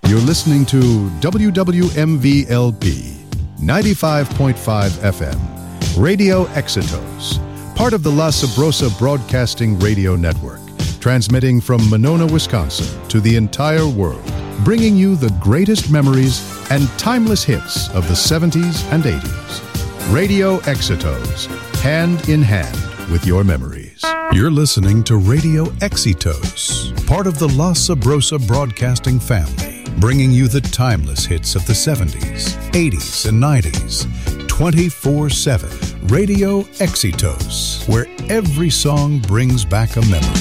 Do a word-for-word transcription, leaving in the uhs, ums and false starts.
You're listening to W W M V L P ninety-five point five F M, Radio Exitos, part of the La Sabrosa Broadcasting Radio Network, transmitting from Monona, Wisconsin to the entire world, bringing you the greatest memories and timeless hits of the seventies and eighties. Radio Exitos, hand in hand with your memories. You're listening to Radio Exitos, part of the La Sabrosa Broadcasting family, bringing you the timeless hits of the seventies, eighties, and nineties. twenty-four seven. Radio Exitos, where every song brings back a memory.